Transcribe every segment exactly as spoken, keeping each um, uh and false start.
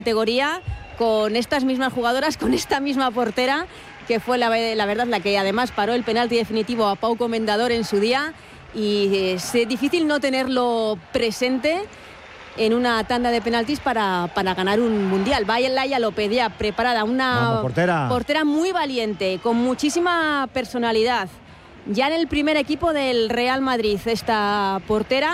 categoría con estas mismas jugadoras, con esta misma portera, que fue la, la verdad la que además paró el penalti definitivo a Pau Comendador en su día, y es difícil no tenerlo presente en una tanda de penaltis para, para ganar un mundial. Vaya Laia López ya preparada, una Vamos, portera. portera muy valiente, con muchísima personalidad. Ya en el primer equipo del Real Madrid esta portera,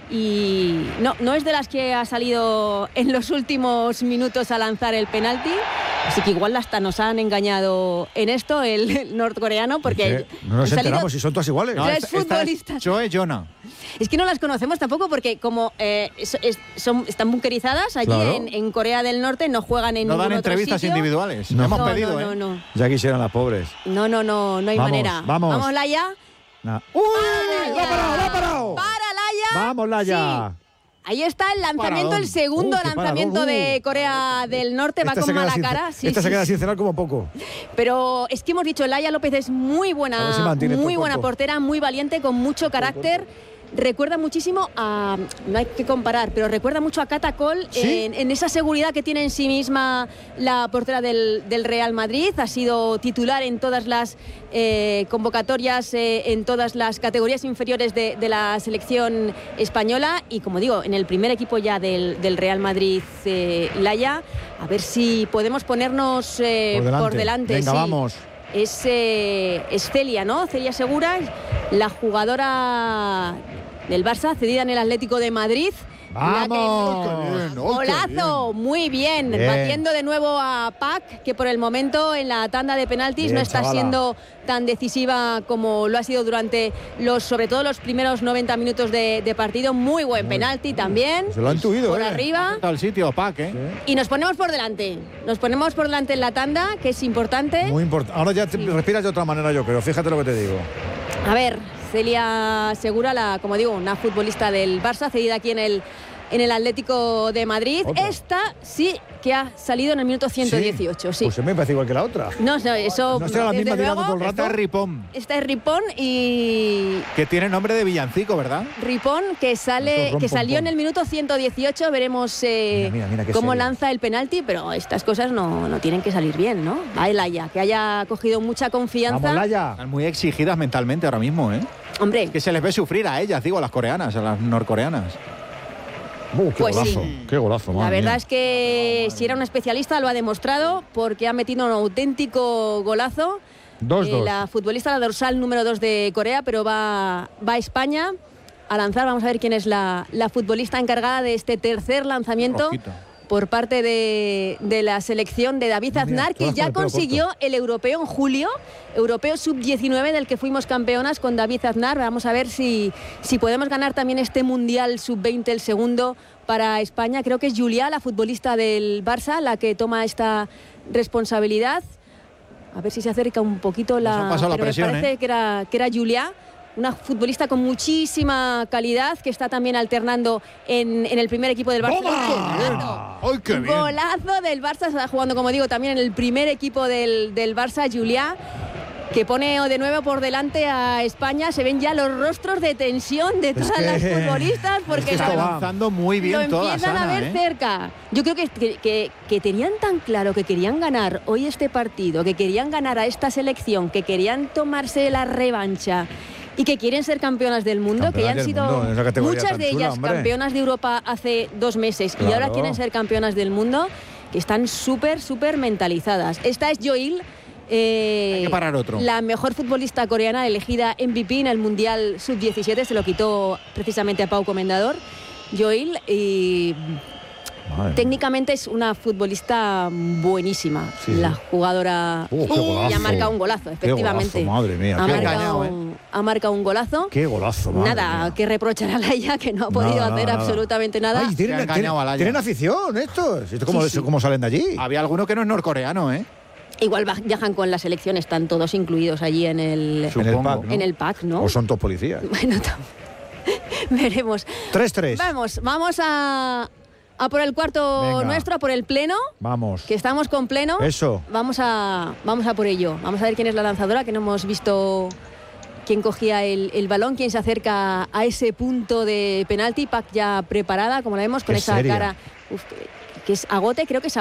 y no, no es de las que ha salido en los últimos minutos a lanzar el penalti, así que igual hasta nos han engañado en esto el, el norcoreano, porque no nos salido, enteramos si son todas iguales. No, tres futbolistas. Es Choe Jona. Es que no las conocemos tampoco porque como eh, es, es, son, están bunkerizadas allí claro. en, en Corea del Norte, no juegan en no ningún dan otro entrevistas sitio. individuales. No. Hemos no, pedido, no, ¿eh? no, no. Ya quisieran las pobres. No, no, no, no hay Vamos, manera. vamos. Vamos, Laia. Nah. ¡Uy! ¡Lo ha parado, lo ha parado! ¡Para, Laia! ¡Vamos, Laia! Sí. Ahí está el lanzamiento, Paradón. el segundo Uh, qué lanzamiento paradón. de Corea del Norte. Va Esta con se queda mala sin- cara. Sí, Esta sí, se queda sí. sin cenar como poco. Pero es que hemos dicho, Laia López es muy A ver buena, si mantiene muy todo buena cuerpo. portera, muy valiente, con mucho carácter. Recuerda muchísimo a, no hay que comparar, pero recuerda mucho a Cata Cole. ¿Sí? en, en esa seguridad que tiene en sí misma la portera del, del Real Madrid. Ha sido titular en todas las eh, convocatorias, eh, en todas las categorías inferiores de, de la selección española, y como digo, en el primer equipo ya del, del Real Madrid, eh, Laia. A ver si podemos ponernos eh, Por delante. por delante. Venga, sí. vamos. Es, eh, es Celia, ¿no? Celia Segura, la jugadora del Barça, cedida en el Atlético de Madrid. La que- ¡Vamos! ¡Qué bien! ¡Oh, qué Golazo, muy bien. Bien. Batiendo de nuevo a Pac, que por el momento en la tanda de penaltis Bien, no está chavala. siendo tan decisiva como lo ha sido durante los, sobre todo los primeros noventa minutos de, de partido. Muy buen penalti también. Se lo han tuido, Por ¿eh? arriba. Está el sitio, Pac, ¿eh? Y nos ponemos por delante. Nos ponemos por delante en la tanda, que es importante. Muy importante. Ahora ya te respiras de otra manera, yo creo. Fíjate lo que te digo. A ver, Celia Segura, la, como digo, una futbolista del Barça, cedida aquí en el, en el Atlético de Madrid. Otra. Esta sí que ha salido en el minuto ciento dieciocho, sí. Pues se me parece igual que la otra. No, no, eso... ¿No será la desde misma tirando luego, todo el rato? Esta es Ripón, Esta es Ripón, y que tiene nombre de villancico, ¿verdad? Ripón que sale Rom, que pom, salió pom. en el minuto ciento dieciocho. Veremos eh, Mira, mira, mira qué cómo serio. lanza el penalti, pero estas cosas no, no tienen que salir bien, ¿no? Baila ya, que haya cogido mucha confianza. Vamos, Laia. Están muy exigidas mentalmente ahora mismo, ¿eh? Hombre, Que se les ve sufrir a ellas, digo, a las coreanas, a las norcoreanas. Uh, qué Pues golazo. sí. Qué golazo, la madre verdad mía. es que si era un especialista lo ha demostrado, porque ha metido un auténtico golazo. Dos, Eh, dos. la futbolista, la dorsal número dos de Corea, pero va, va a España a lanzar. Vamos a ver quién es la, la futbolista encargada de este tercer lanzamiento Rojito. por parte de, de la selección de David Mira, Aznar, que todas con ya el pelo consiguió corto. el europeo en julio, europeo sub diecinueve del que fuimos campeonas con David Aznar. Vamos a ver si, si podemos ganar también este mundial sub veinte, el segundo para España. Creo que es Julia, la futbolista del Barça, la que toma esta responsabilidad. A ver si se acerca un poquito la... Nos han pasado la pero me presión, parece ¿eh? que era, que era Julia, una futbolista con muchísima calidad, que está también alternando en, en el primer equipo del Barça. ¡Toma! ¡Ay, qué bien! Golazo del Barça, está jugando, como digo, también en el primer equipo del, del Barça, Julia, que pone de nuevo por delante a España. Se ven ya los rostros de tensión de Es todas que- las futbolistas, porque que Está esto lo, va. avanzando muy lo bien todas, empiezan a Ana, ver ¿eh? cerca. Yo creo que, que, que, que tenían tan claro que querían ganar hoy este partido, que querían ganar a esta selección, que querían tomarse la revancha y que quieren ser campeonas del mundo, Campeonas que ya han del sido mundo, en esa categoría muchas tan de chula, ellas hombre. campeonas de Europa hace dos meses y ahora Claro. quieren ser campeonas del mundo, que están súper, súper mentalizadas. Esta es Joil. eh, Hay que parar otro. La mejor futbolista coreana elegida M V P en el Mundial sub diecisiete, se lo quitó precisamente a Pau Comendador. Joil, y Madre mía. técnicamente es una futbolista buenísima, Sí, la sí. jugadora. Uh, qué y golazo. ha marcado un golazo, Qué efectivamente. golazo, madre mía, Ha qué marcado, golazo. un- ha marcado un golazo. Qué golazo, madre Nada mía. que reprochar a Laia, que no ha podido Nada, hacer nada, nada. absolutamente nada. Ay, tienen, Se ha engañado a tienen, Laia. tienen afición estos. ¿Esto cómo, Sí, sí. cómo salen de allí? Había alguno que no es norcoreano, ¿eh? Igual va- viajan con la selección, están todos incluidos allí en el, En el Supongo. pack, ¿no? en el pack, ¿no? ¿O son todos policías? Bueno, tam- veremos. tres tres. Vamos, vamos a, a por el cuarto Venga. nuestro, a por el pleno, Vamos. que estamos con pleno. Eso. Vamos a, vamos a por ello. Vamos a ver quién es la lanzadora, que no hemos visto quién cogía el, el balón, quién se acerca a ese punto de penalti. Pac ya preparada, como la vemos, con Qué esa seria. cara. Uf, qué, que es Agote, creo que es